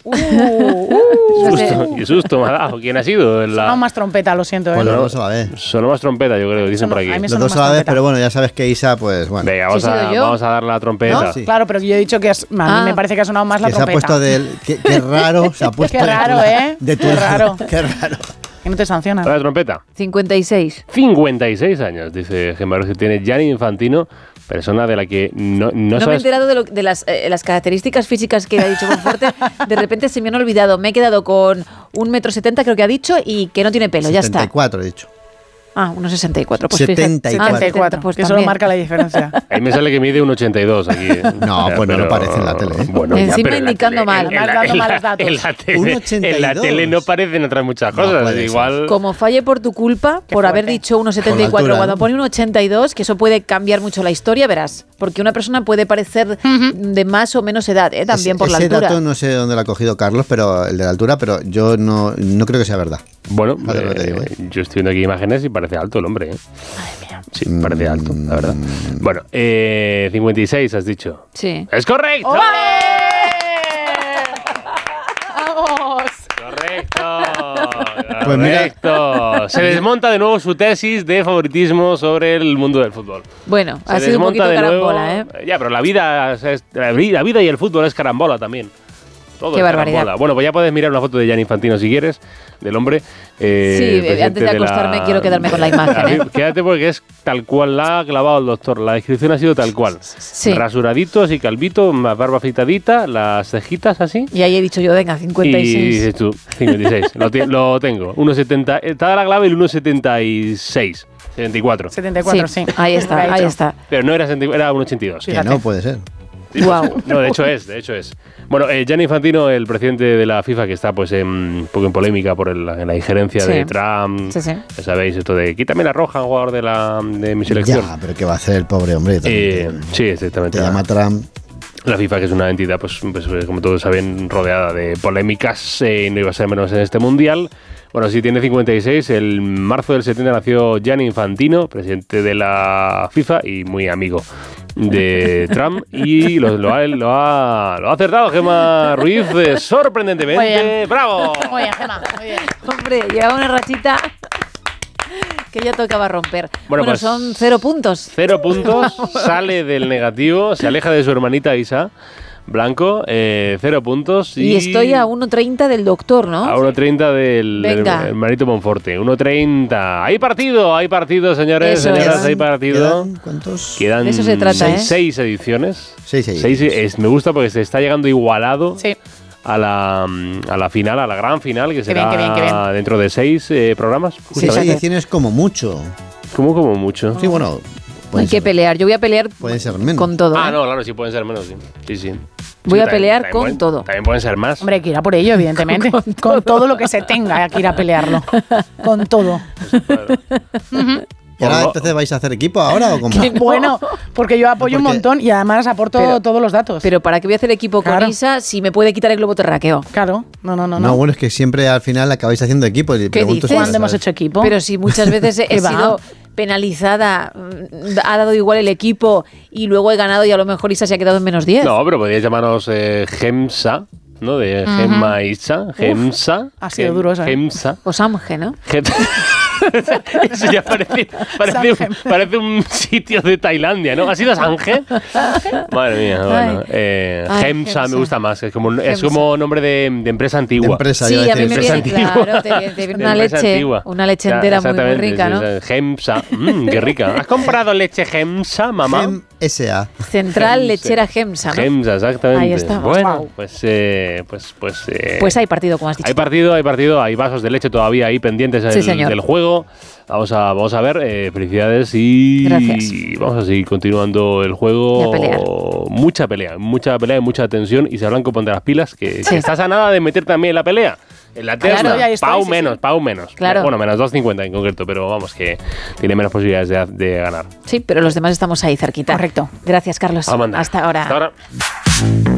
Qué susto me ha dado. ¿Quién ha sido? Sonó más trompeta, lo siento. Pues los dos a la vez. Sonó más trompeta, yo creo, dicen por aquí. Los dos a la vez, pero bueno, ya sabes que Isa, pues bueno. Venga, vamos a dar la trompeta. ¿No? Sí. Claro, pero yo he dicho que a mí me parece que ha sonado más la trompeta. Se ha puesto qué raro, se ha puesto. Qué raro, qué raro. Qué raro. Que no te sancionan. ¿La trompeta? 56. 56 años, dice Gemma, que tiene Gianni Infantino, persona de la que no sabes... me he enterado de las características físicas que ha dicho Monforte. De repente se me han olvidado. Me he quedado con 1,70 m, creo que ha dicho, y que no tiene pelo, 74, ya está. 74 he dicho. 1,64. Pues 74, pues que solo marca la diferencia. Ahí me sale que mide 1,82 aquí. No, pues no parece en la tele. Bueno, encima indicando mal. Dando malos datos. En la tele no parecen otras muchas cosas. Igual. Como falle por tu culpa, por haber dicho 1,74, cuando pone 1,82, que eso puede cambiar mucho la historia, verás. Porque una persona puede parecer de más o menos edad, también por la altura. Ese dato no sé dónde lo ha cogido Carlos, pero el de la altura, pero yo no creo que sea verdad. Bueno, yo estoy viendo aquí imágenes y parece alto el hombre. Madre mía. Sí, parece alto, la verdad. Bueno, 56 has dicho. Sí. ¡Es correcto! ¡Vamos! Correcto. Pues correcto. Se desmonta de nuevo su tesis de favoritismo sobre el mundo del fútbol. Bueno, ha sido un poquito carambola, Ya, pero la vida y el fútbol es carambola también. Todo. Qué barbaridad. Carambola. Bueno, pues ya puedes mirar una foto de Gianni Infantino si quieres, del hombre. Sí, antes de acostarme quiero quedarme con la imagen. Quédate porque es tal cual la ha clavado el doctor. La descripción ha sido tal cual. Sí. Rasuradito, así calvito, barba afeitadita, las cejitas así. Y ahí he dicho yo, venga, 56. Y dices tú, 56. lo tengo. 1,70. Está la clave el 1,76. 74. 74, sí. Ahí está. Pero no era 1,82. Que no puede ser. Wow. No, de hecho es. Bueno, Gianni Infantino, el presidente de la FIFA, que está pues un poco en polémica por la injerencia de Trump. Sí. Ya sabéis, esto de quítame la roja, un jugador de mi selección. Ya, pero ¿qué va a hacer el pobre hombre? Sí, exactamente. Te llama Trump. La FIFA, que es una entidad, pues como todos saben, rodeada de polémicas, no iba a ser menos en este mundial. Bueno, sí, tiene 56. El marzo del 70 nació Gianni Infantino, presidente de la FIFA y muy amigo de Trump. Y lo ha acertado Gemma Ruiz sorprendentemente. Muy bien. ¡Bravo! Muy bien, Gemma, muy bien. Hombre, lleva una rachita que ya tocaba romper. Bueno, pues, son 0 puntos. 0 puntos, sale del negativo, se aleja de su hermanita Isa Blanco, 0 puntos. Y estoy a 1,30 del doctor, ¿no? A 1,30 del hermanito Monforte. 1,30. Hay partido, señores, señoras, hay partido. ¿Cuántos? Quedan de eso se trata, 6 ediciones. 6. Me gusta porque se está llegando igualado. Sí. A la final, a la gran final, que será qué bien. dentro de 6 programas. 6 ediciones como mucho. Como mucho. Sí, bueno. Hay que pelear. Yo voy a pelear con todo. No, claro, sí pueden ser menos. Sí. Voy a pelear con todo. También pueden ser más. Hombre, hay que ir a por ello, evidentemente. con todo lo que se tenga, hay que ir a pelearlo. Con todo. ¿Y ahora entonces vais a hacer equipo ahora o cómo? Bueno, porque yo apoyo un montón y además aporto todos los datos. Pero ¿para qué voy a hacer equipo con Isa si me puede quitar el globo terráqueo? Claro, no. No, bueno, es que siempre al final acabáis haciendo equipo. Y ¿Qué dices? ¿Cuándo hemos hecho equipo? Pero si muchas veces he sido penalizada, ha dado igual el equipo y luego he ganado y a lo mejor Isa se ha quedado en menos 10. No, pero podríais llamarnos Gemsa, ¿no? De Gemma Isa, Gemsa. Ha sido duro eso. Gemsa. O Samge, ¿no? Eso ya parece un sitio de Tailandia, ¿no? ¿Ha sido Sange? Madre mía, bueno. Gemsa me gusta más, es como nombre de empresa antigua. De empresa, sí, a mí me viene, antigua. claro, te viene una leche entera muy rica, ¿no? Gemsa, qué rica. ¿Has comprado leche Gemsa, mamá? Gem-SA. Central Lechera Gemsa, ¿no? Gemsa, exactamente. Ahí estamos. Bueno, pues hay partido, como has dicho. Hay partido, hay vasos de leche todavía ahí pendientes del juego. Vamos a ver, felicidades y gracias. Vamos a seguir continuando el juego. Y a pelear. Mucha pelea y mucha tensión. Y se Blanco, ponte las pilas, que estás a nada de meter también en la pelea. En la terna, claro, Pau menos. Claro. Bueno, menos 2,50 en concreto, pero vamos, que tiene menos posibilidades de ganar. Sí, pero los demás estamos ahí cerquita. Correcto. Gracias, Carlos. Amanda. Hasta ahora. Hasta ahora.